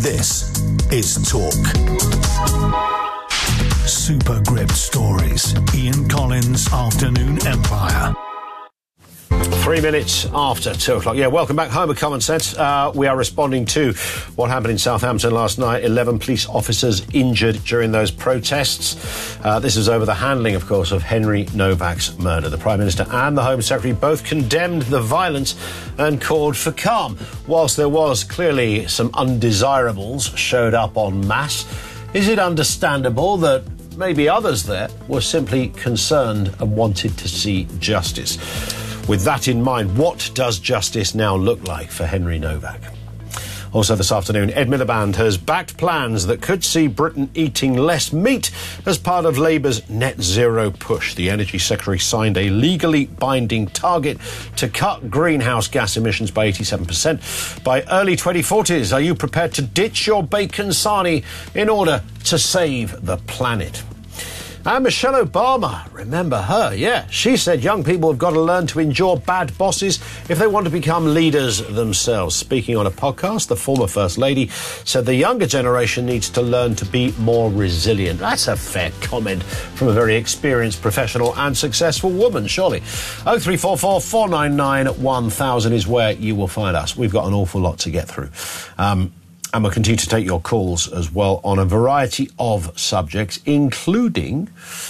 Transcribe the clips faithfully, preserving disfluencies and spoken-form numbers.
This is Talk. Super Grip Stories. Ian Collins, Afternoon Empire. Three minutes after two o'clock. Yeah, welcome back. Homer Common Sense. Uh, we are responding to what happened in Southampton last night. eleven police officers injured during those protests. Uh, this is over the handling, of course, of Henry Novak's murder. The Prime Minister and the Home Secretary both condemned the violence and called for calm. Whilst there was clearly some undesirables showed up en masse, is it understandable that maybe others there were simply concerned and wanted to see justice? With that in mind, what does justice now look like for Henry Novak? Also this afternoon, Ed Miliband has backed plans that could see Britain eating less meat as part of Labour's net zero push. The Energy Secretary signed a legally binding target to cut greenhouse gas emissions by eighty-seven percent by early twenty forties. Are you prepared to ditch your bacon sarnie in order to save the planet? And Michelle Obama, remember her, yeah. She said young people have got to learn to endure bad bosses if they want to become leaders themselves. Speaking on a podcast, the former First Lady said the younger generation needs to learn to be more resilient. That's a fair comment from a very experienced professional and successful woman, surely. oh three four four, four nine nine, one thousand is where you will find us. We've got an awful lot to get through. Um... And we'll continue to take your calls as well on a variety of subjects, including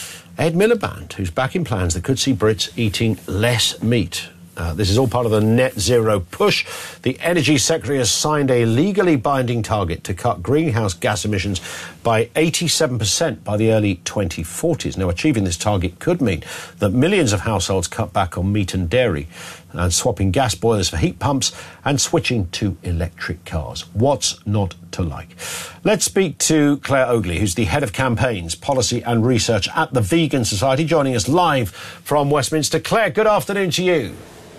Ed Miliband, who's backing plans that could see Brits eating less meat. Uh, this is all part of the net zero push. The Energy Secretary has signed a legally binding target to cut greenhouse gas emissions by eighty-seven percent by the early twenty forties. Now, achieving this target could mean that millions of households cut back on meat and dairy, and swapping gas boilers for heat pumps and switching to electric cars. What's not to like? Let's speak to Claire Ogley, who's the Head of Campaigns, Policy and Research at the Vegan Society, joining us live from Westminster. Claire, good afternoon to you.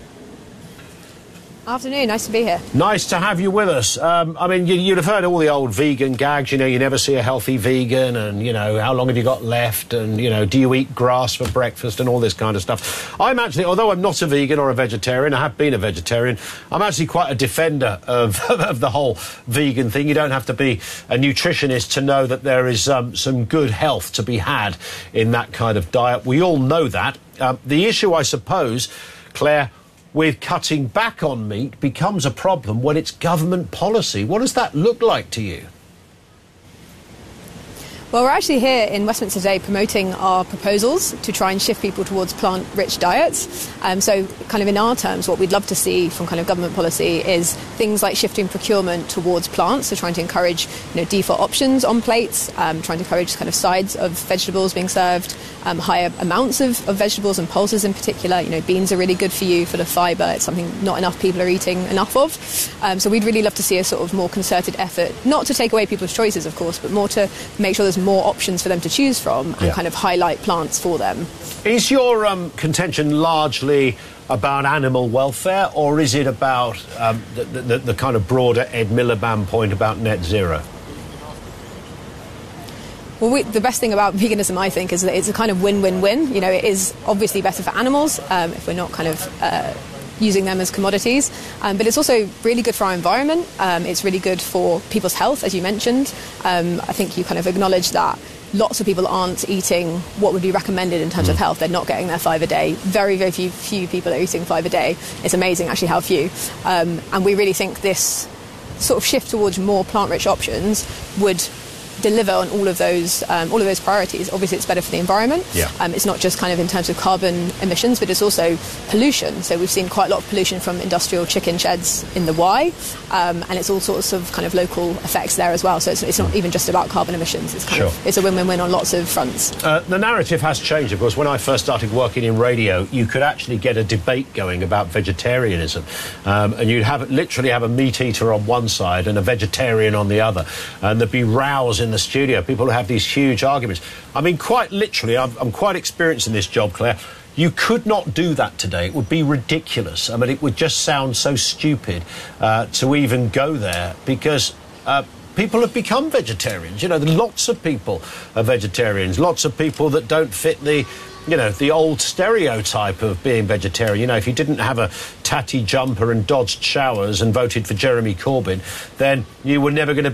Afternoon, nice to be here. Nice to have you with us. Um, I mean, you, you'd have heard all the old vegan gags, you know, you never see a healthy vegan and, you know, how long have you got left and, you know, do you eat grass for breakfast and all this kind of stuff. I'm actually, although I'm not a vegan or a vegetarian, I have been a vegetarian, I'm actually quite a defender of, of the whole vegan thing. You don't have to be a nutritionist to know that there is um, some good health to be had in that kind of diet. We all know that. Um, the issue, I suppose, Claire, with cutting back on meat becomes a problem when it's government policy. What does that look like to you? Well, we're actually here in Westminster today promoting our proposals to try and shift people towards plant-rich diets. Um, so kind of in our terms, what we'd love to see from kind of government policy is things like shifting procurement towards plants, so trying to encourage, you know, default options on plates, um, trying to encourage kind of sides of vegetables being served, um, higher amounts of, of vegetables and pulses in particular. You know, beans are really good for you for the fibre. It's something not enough people are eating enough of. Um, so we'd really love to see a sort of more concerted effort, not to take away people's choices, of course, but more to make sure there's more options for them to choose from and yeah. kind of highlight plants for them. Is your um, contention largely about animal welfare, or is it about um, the, the, the kind of broader Ed Miliband point about net zero? Well, we, the best thing about veganism, I think, is that it's a kind of win-win-win. You know, it is obviously better for animals um, if we're not kind of uh, using them as commodities, um, but it's also really good for our environment. Um, it's really good for people's health, as you mentioned. Um, I think you kind of acknowledge that lots of people aren't eating what would be recommended in terms mm. of health. They're not getting their five a day. Very, very few, few people are eating five a day. It's amazing, actually, how few. Um, and we really think this sort of shift towards more plant-rich options would deliver on all of those um, all of those priorities. Obviously, it's better for the environment. Yeah. Um, it's not just kind of in terms of carbon emissions, but it's also pollution. So we've seen quite a lot of pollution from industrial chicken sheds in the Wye, um, and it's all sorts of kind of local effects there as well. So it's, it's not even just about carbon emissions. It's kind sure. of it's a win-win-win on lots of fronts. Uh, the narrative has changed, of course. When I first started working in radio, you could actually get a debate going about vegetarianism, um, and you'd have literally have a meat eater on one side and a vegetarian on the other, and there'd be rows in the studio. People have these huge arguments. I mean, quite literally, I'm, I'm quite experienced in this job, Claire. You could not do that today. It would be ridiculous. I mean, it would just sound so stupid uh, to even go there, because uh, people have become vegetarians. You know, lots of people are vegetarians. Lots of people that don't fit the, you know, the old stereotype of being vegetarian. You know, if you didn't have a tatty jumper and dodged showers and voted for Jeremy Corbyn, then you were never going to be